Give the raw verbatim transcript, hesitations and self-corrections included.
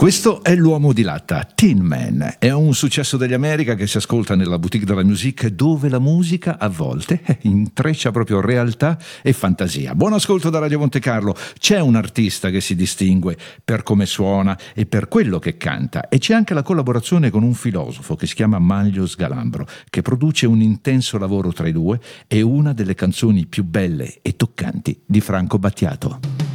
Questo è l'uomo di latta, Tin Man. È un successo degli America che si ascolta nella boutique della musique, dove la musica a volte intreccia proprio realtà e fantasia. Buon ascolto da Radio Monte Carlo. C'è un artista che si distingue per come suona e per quello che canta, e c'è anche la collaborazione con un filosofo che si chiama Manlio Sgalambro, che produce un intenso lavoro tra i due e una delle canzoni più belle e toccanti di Franco Battiato.